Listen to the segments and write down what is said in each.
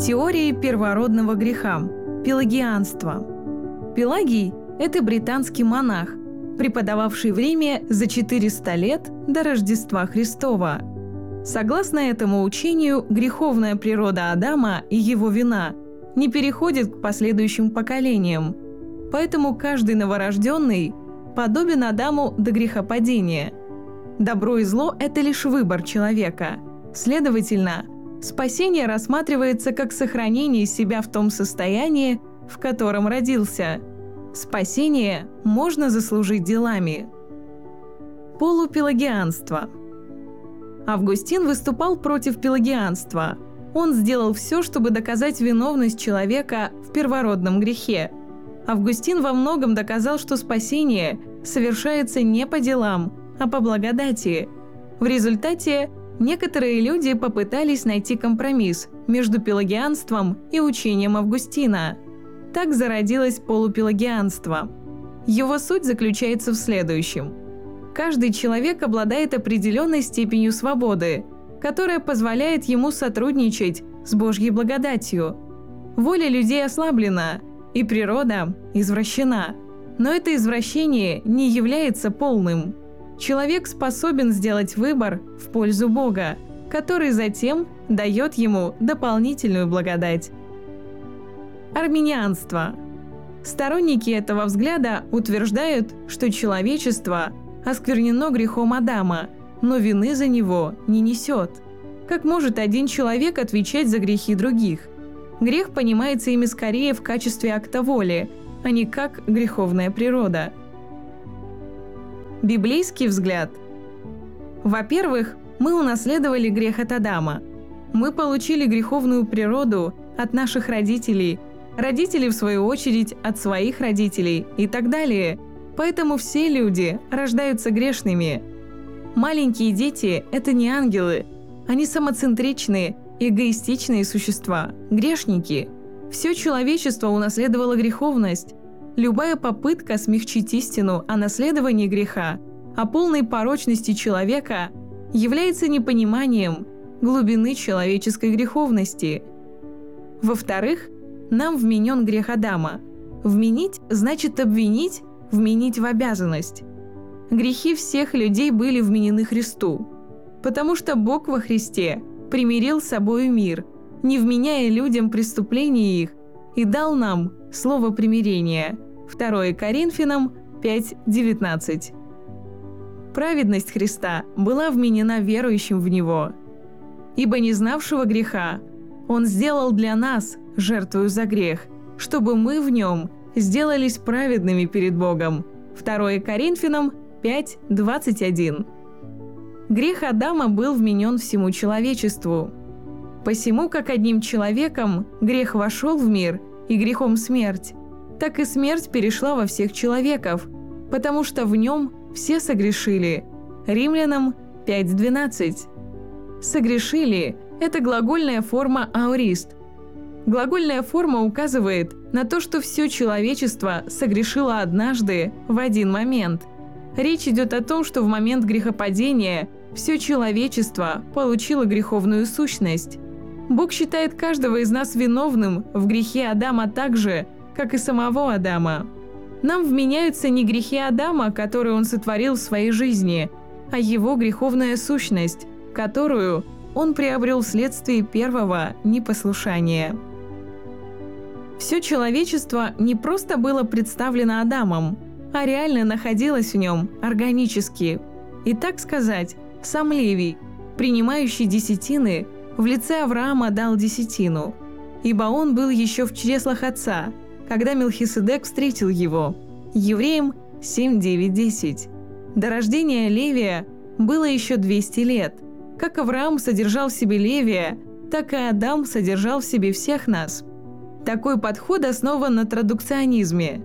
Теории первородного греха. Пелагианство. Пелагий – это британский монах, преподававший в Риме за 400 лет до Рождества Христова. Согласно этому учению, греховная природа Адама и его вина не переходит к последующим поколениям, поэтому каждый новорожденный подобен Адаму до грехопадения. Добро и зло – это лишь выбор человека. Следовательно, спасение рассматривается как сохранение себя в том состоянии, в котором родился. Спасение можно заслужить делами. Полупелагианство. Августин выступал против пелагианства. Он сделал все, чтобы доказать виновность человека в первородном грехе. Августин во многом доказал, что спасение совершается не по делам, а по благодати. В результате некоторые люди попытались найти компромисс между пелагианством и учением Августина. Так зародилось полупелагианство. Его суть заключается в следующем. Каждый человек обладает определенной степенью свободы, которая позволяет ему сотрудничать с Божьей благодатью. Воля людей ослаблена, и природа извращена. Но это извращение не является полным. Человек способен сделать выбор в пользу Бога, который затем дает ему дополнительную благодать. Арминианство. Сторонники этого взгляда утверждают, что человечество осквернено грехом Адама, но вины за него не несет. Как может один человек отвечать за грехи других? Грех понимается ими скорее в качестве акта воли, а не как греховная природа. Библейский взгляд. Во-первых, мы унаследовали грех от Адама. Мы получили греховную природу от наших родителей, родители, в свою очередь, от своих родителей и так далее. Поэтому все люди рождаются грешными. Маленькие дети – это не ангелы. Они самоцентричные, эгоистичные существа, грешники. Все человечество унаследовало греховность. Любая попытка смягчить истину о наследовании греха, о полной порочности человека, является непониманием глубины человеческой греховности. Во-вторых, нам вменен грех Адама. Вменить значит обвинить, вменить в обязанность. Грехи всех людей были вменены Христу, потому что Бог во Христе примирил с собою мир, не вменяя людям преступления их, и дал нам слово примирения. 2 Коринфянам 5:19. Праведность Христа была вменена верующим в Него. Ибо не знавшего греха Он сделал для нас жертвою за грех, чтобы мы в Нем сделались праведными перед Богом. 2 Коринфянам 5:21. Грех Адама был вменен всему человечеству. Посему, как одним человеком грех вошел в мир, и грехом смерть, так и смерть перешла во всех человеков, потому что в нем все согрешили. Римлянам 5:12. Согрешили – это глагольная форма аорист. Глагольная форма указывает на то, что все человечество согрешило однажды в один момент. Речь идет о том, что в момент грехопадения все человечество получило греховную сущность. Бог считает каждого из нас виновным в грехе Адама так же, как и самого Адама. Нам вменяются не грехи Адама, которые он сотворил в своей жизни, а его греховная сущность, которую он приобрел вследствие первого непослушания. Все человечество не просто было представлено Адамом, а реально находилось в нем органически. И так сказать, сам Левий, принимающий десятины, в лице Авраама дал десятину, ибо он был еще в чреслах отца, когда Мелхиседек встретил его. Евреям 7:9-10. До рождения Левия было еще 200 лет. Как Авраам содержал в себе Левия, так и Адам содержал в себе всех нас. Такой подход основан на традукционизме.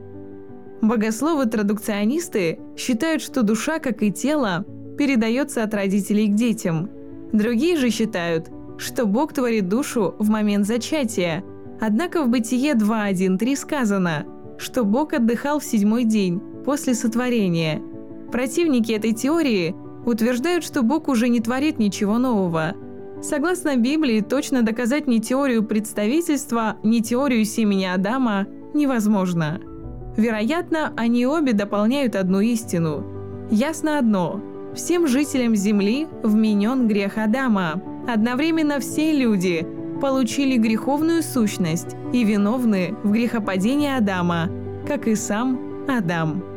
Богословы-традукционисты считают, что душа, как и тело, передается от родителей к детям. Другие же считают, что Бог творит душу в момент зачатия. Однако в Бытие 2:1-3 сказано, что Бог отдыхал в 7-й день после сотворения. Противники этой теории утверждают, что Бог уже не творит ничего нового. Согласно Библии, точно доказать ни теорию представительства, ни теорию семени Адама невозможно. Вероятно, они обе дополняют одну истину. Ясно одно – всем жителям Земли вменен грех Адама. Одновременно все люди получили греховную сущность и виновны в грехопадении Адама, как и сам Адам.